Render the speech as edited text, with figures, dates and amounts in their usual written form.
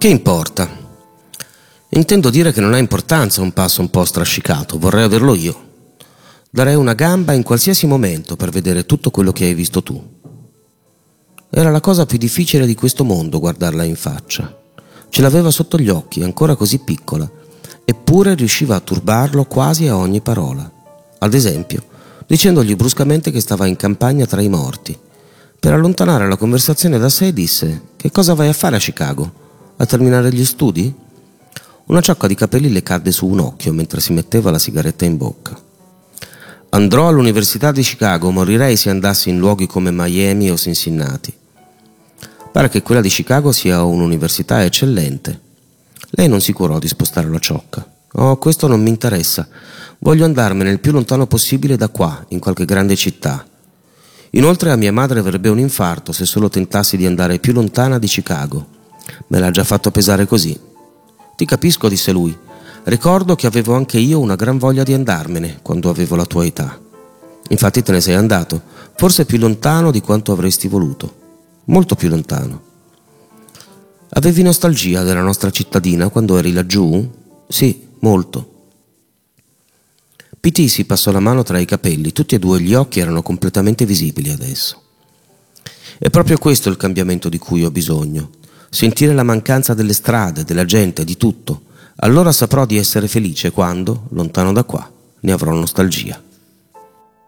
Che importa? Intendo dire che non ha importanza un passo un po' strascicato, vorrei averlo io. Darei una gamba in qualsiasi momento per vedere tutto quello che hai visto tu. Era la cosa più difficile di questo mondo guardarla in faccia. Ce l'aveva sotto gli occhi, ancora così piccola, eppure riusciva a turbarlo quasi a ogni parola. Ad esempio, dicendogli bruscamente che stava in campagna tra i morti. Per allontanare la conversazione da sé disse: «Che cosa vai a fare a Chicago? A terminare gli studi?» Una ciocca di capelli le cadde su un occhio mentre si metteva la sigaretta in bocca. «Andrò all'Università di Chicago, morirei se andassi in luoghi come Miami o Cincinnati». Pare che quella di Chicago sia un'università eccellente. Lei non si curò di spostare la ciocca. «Oh, questo non mi interessa. Voglio andarmene il più lontano possibile da qua, in qualche grande città. Inoltre a mia madre avrebbe un infarto se solo tentassi di andare più lontana di Chicago. Me l'ha già fatto pesare così». «Ti capisco», disse lui. «Ricordo che avevo anche io una gran voglia di andarmene quando avevo la tua età. Infatti te ne sei andato, forse più lontano di quanto avresti voluto. Molto più lontano». «Avevi nostalgia della nostra cittadina quando eri laggiù?» «Sì, molto». P.T. si passò la mano tra i capelli, tutti e due gli occhi erano completamente visibili adesso. «È proprio questo il cambiamento di cui ho bisogno. Sentire la mancanza delle strade, della gente, di tutto. Allora saprò di essere felice quando, lontano da qua, ne avrò nostalgia».